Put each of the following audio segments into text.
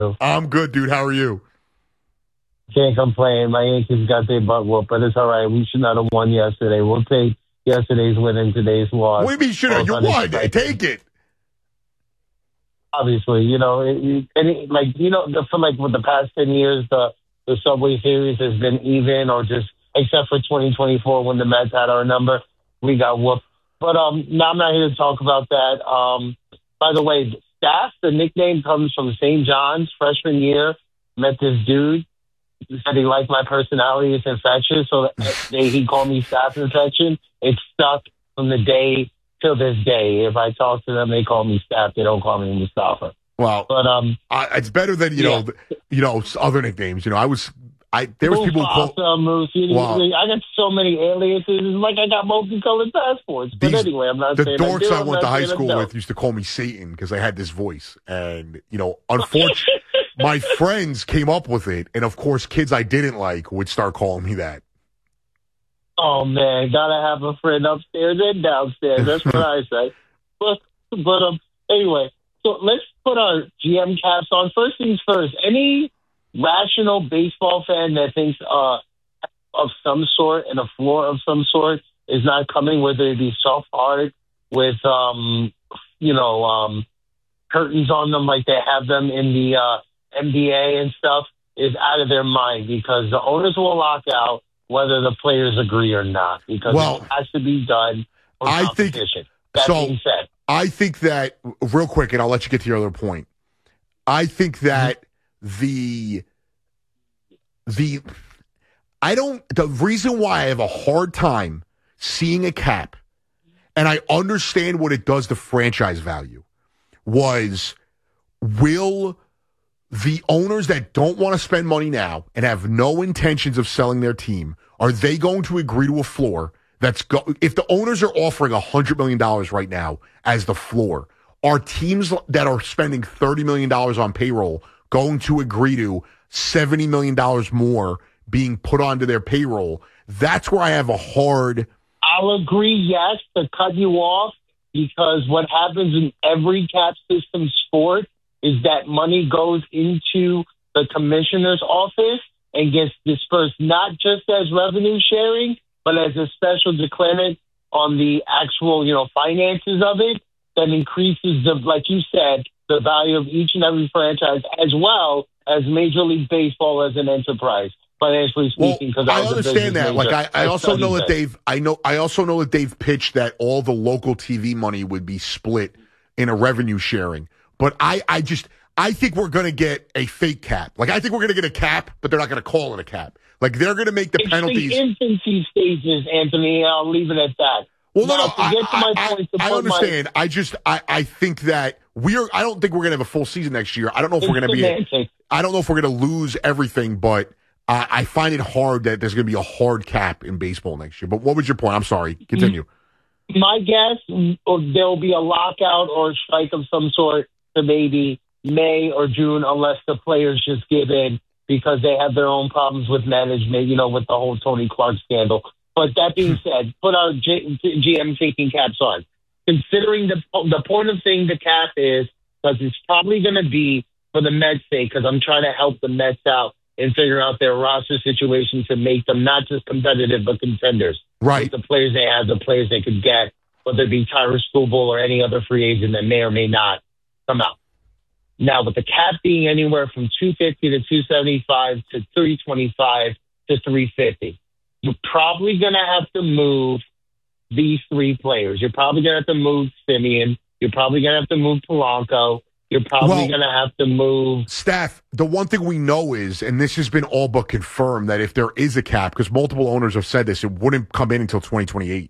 I'm good, dude. How are you? Can't complain. My Yankees got their butt whooped, but it's all right. We should not have won yesterday. We'll take yesterday's win and today's loss. What do you mean should have? You won. Take it. Obviously, for the past 10 years, the Subway Series has been even, or just except for 2024 when the Mets had our number, we got whooped. But now I'm not here to talk about that. By the way, Staff, the nickname comes from St. John's freshman year. Met this dude. He said he liked my personality. It's infectious. So he called me Staff Infection. It stuck from the day till this day. If I talk to them, they call me Staff. They don't call me Mustafa. Well, but it's better than you know other nicknames. There was people call Moose. I got so many aliases. It's like I got multicolored passports. But anyway, I'm not saying the dorks I went to high school with used to call me Satan because I had this voice, and unfortunately, my friends came up with it, and of course, kids I didn't like would start calling me that. Oh man, gotta have a friend upstairs and downstairs. That's what I say. But anyway, so let's put our GM caps on. First things first. Any rational baseball fan that thinks of some sort and a floor of some sort is not coming, whether it be soft hard with curtains on them like they have them in the NBA and stuff, is out of their mind, because the owners will lock out whether the players agree or not, because it has to be done for competition. Being said, I think that, real quick, and I'll let you get to your other point, I think that the reason why I have a hard time seeing a cap, and I understand what it does to franchise value, was will the owners that don't want to spend money now and have no intentions of selling their team, are they going to agree to a floor if the owners are offering $100 million right now as the floor, are teams that are spending $30 million on payroll going to agree to $70 million more being put onto their payroll? That's where I have a hard... I'll agree, yes, to cut you off, because what happens in every cap system sport is that money goes into the commissioner's office and gets dispersed not just as revenue sharing, but as a special declarant on the actual, finances of it that increases, like you said, the value of each and every franchise, as well as Major League Baseball as an enterprise, financially speaking. Because I understand that. I also know that they've pitched that all the local TV money would be split in a revenue sharing. But I think we're going to get a fake cap. I think we're going to get a cap, but they're not going to call it a cap. They're going to make the penalties. The infancy stages, Anthony. I'll leave it at that. Well, I understand. I think that I don't think we're going to have a full season next year. I don't know if we're going to I don't know if we're going to lose everything, but I find it hard that there's going to be a hard cap in baseball next year. But what was your point? I'm sorry. Continue. My guess, there will be a lockout or a strike of some sort to maybe May or June, unless the players just give in because they have their own problems with management, with the whole Tony Clark scandal. But that being said, put our GM thinking caps on. Considering the point of saying the cap is, because it's probably going to be for the Mets' sake, because I'm trying to help the Mets out and figure out their roster situation to make them not just competitive, but contenders. Right. With the players they have, the players they could get, whether it be Tyrus Skubal or any other free agent that may or may not come out. Now, with the cap being anywhere from 250 to 275 to 325 to 350, you're probably going to have to move these three players. You're probably going to have to move Simeon. You're probably going to have to move Polanco. You're probably going to have to move... Staff, the one thing we know is, and this has been all but confirmed, that if there is a cap, because multiple owners have said this, it wouldn't come in until 2028.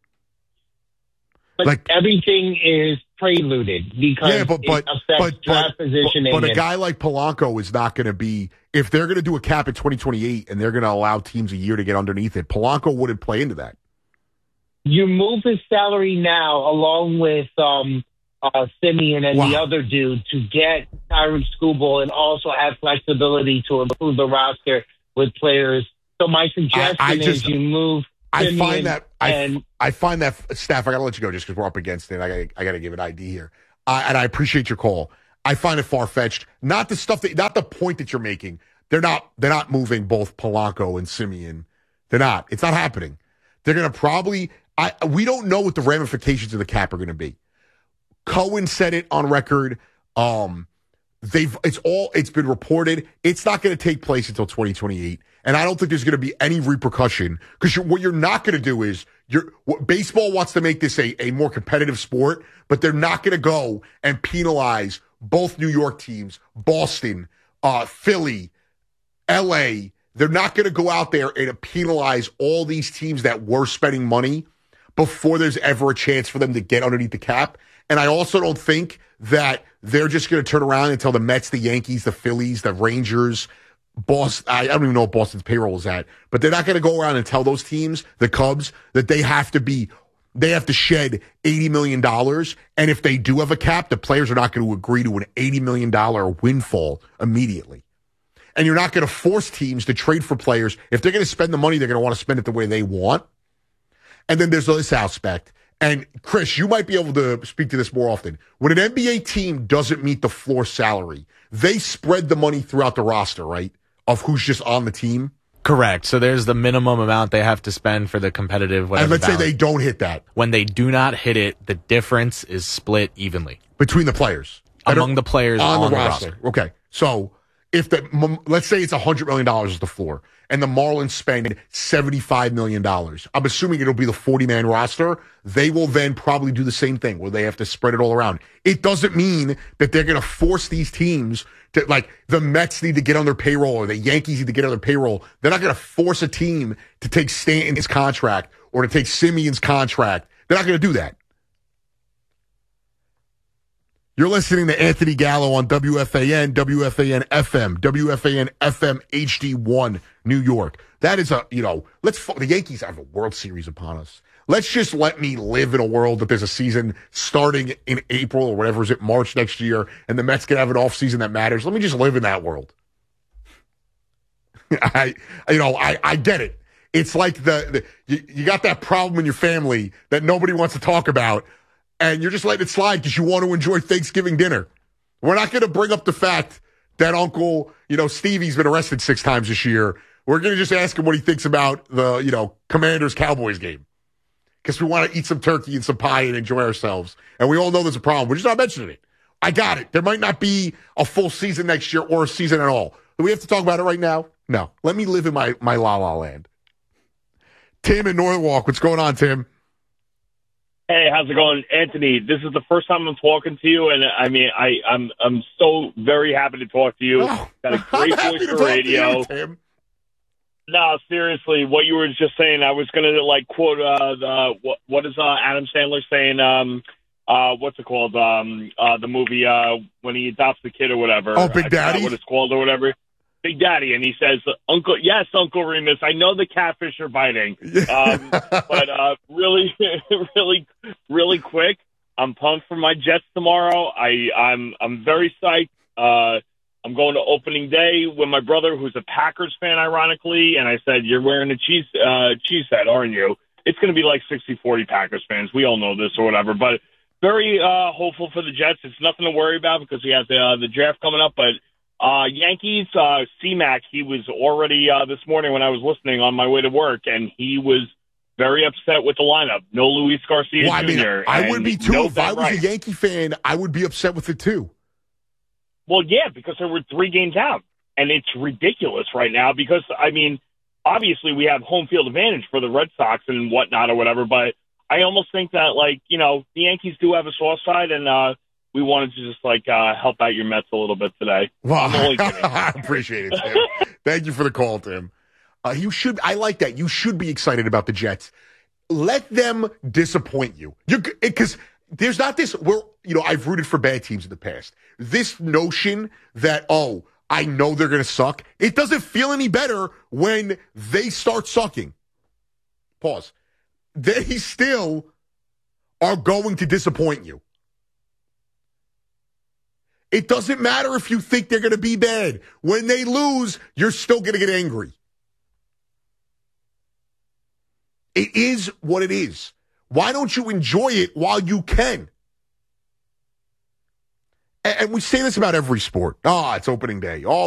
But everything is preluded because it affects draft positioning. But a guy like Polanco is not going to be, if they're going to do a cap in 2028 and they're going to allow teams a year to get underneath it, Polanco wouldn't play into that. You move his salary now along with Simeon and the other dude to get Tyrus Skubal and also have flexibility to improve the roster with players. So my suggestion is you move I find that Staff, I got to let you go just because we're up against it. I got to give an ID here. And I appreciate your call. I find it far-fetched. Not the point that you're making. They're not moving both Polanco and Simeon. They're not. It's not happening. They're going to probably, we don't know what the ramifications of the cap are going to be. Cohen said it on record. It's been reported. It's not going to take place until 2028. And I don't think there's going to be any repercussion, because what you're not going to do is baseball wants to make this a more competitive sport, but they're not going to go and penalize both New York teams, Boston, Philly, LA. They're not going to go out there and penalize all these teams that were spending money before there's ever a chance for them to get underneath the cap. And I also don't think that they're just going to turn around and tell the Mets, the Yankees, the Phillies, the Rangers, Boston. I don't even know what Boston's payroll is at, but they're not going to go around and tell those teams, the Cubs, that they have to shed $80 million. And if they do have a cap, the players are not going to agree to an $80 million windfall immediately. And you're not going to force teams to trade for players. If they're going to spend the money, they're going to want to spend it the way they want. And then there's this aspect. And Chris, you might be able to speak to this more often. When an NBA team doesn't meet the floor salary, they spread the money throughout the roster, right? Of who's just on the team. Correct. So there's the minimum amount they have to spend for the competitive whatever. And let's say balance. they don't hit that. When they do not hit it, the difference is split evenly between the players. Among the players on the roster. Okay. So if let's say it's $100 million is the floor, and the Marlins spend $75 million, I'm assuming it'll be the 40-man roster. They will then probably do the same thing where they have to spread it all around. It doesn't mean that they're going to force these teams to, like, the Mets need to get on their payroll or the Yankees need to get on their payroll. They're not going to force a team to take Stanton's contract or to take Simeon's contract. They're not going to do that. You're listening to Anthony Gallo on WFAN, WFAN FM, WFAN FM HD1, New York. That is the Yankees have a World Series upon us. Let me live in a world that there's a season starting in April or whatever, is it March next year, and the Mets can have an off season that matters. Let me just live in that world. I get it. It's like you got that problem in your family that nobody wants to talk about, and you're just letting it slide because you want to enjoy Thanksgiving dinner. We're not going to bring up the fact that Uncle, Stevie's been arrested 6 times this year. We're going to just ask him what he thinks about the, Commanders-Cowboys game. Because we want to eat some turkey and some pie and enjoy ourselves. And we all know there's a problem. We're just not mentioning it. I got it. There might not be a full season next year or a season at all. Do we have to talk about it right now? No. Let me live in my la-la land. Tim in Norwalk. What's going on, Tim? Hey, how's it going, Anthony? This is the first time I'm talking to you, and I mean, I'm so very happy to talk to you. Oh, Got a great voice for radio. Tim. No, seriously, what you were just saying, I was gonna quote what is Adam Sandler saying? What's it called? The movie when he adopts the kid or whatever. Oh, Big Daddy. What it's called or whatever. Big Daddy, and he says, Uncle Remus, I know the catfish are biting, but really, really, really quick, I'm pumped for my Jets tomorrow. I'm very psyched. I'm going to opening day with my brother, who's a Packers fan, ironically, and I said, "You're wearing a cheese head, aren't you?" It's going to be like 60-40 Packers fans. We all know this or whatever, but very hopeful for the Jets. It's nothing to worry about because we have the draft coming up, but. Yankees, C-Mac, he was already this morning when I was listening on my way to work, and he was very upset with the lineup. No Luis Garcia Jr. I would be too. If I was a Yankee fan, I would be upset with it too. Well, yeah, because there were 3 games out, and it's ridiculous right now because, I mean, obviously we have home field advantage for the Red Sox and whatnot or whatever, but I almost think that, the Yankees do have a soft side, and we wanted to just help out your Mets a little bit today. Well, I appreciate it, Tim. Thank you for the call, Tim. You should. I like that. You should be excited about the Jets. Let them disappoint you. Because there's not this. I've rooted for bad teams in the past. This notion that I know they're going to suck. It doesn't feel any better when they start sucking. Pause. They still are going to disappoint you. It doesn't matter if you think they're going to be bad. When they lose, you're still going to get angry. It is what it is. Why don't you enjoy it while you can? and we say this about every sport. Oh, it's opening day. Oh,